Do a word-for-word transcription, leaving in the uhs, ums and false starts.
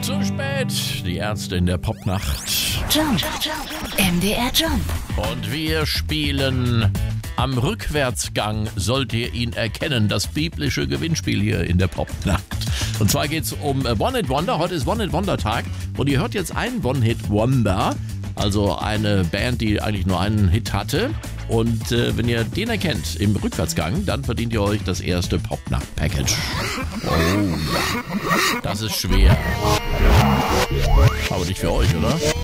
Zu spät, die Ärzte in der Popnacht. Jump, M D R Jump. Und wir spielen am Rückwärtsgang, sollt ihr ihn erkennen, das biblische Gewinnspiel hier in der Popnacht. Und zwar geht es um One-Hit-Wonder, heute ist One-Hit-Wonder-Tag und ihr hört jetzt einen One-Hit-Wonder, also eine Band, die eigentlich nur einen Hit hatte. Und äh, wenn ihr den erkennt im Rückwärtsgang, dann verdient ihr euch das erste Popnacht-Package. Oh ja, das ist schwer. Aber nicht für euch, oder?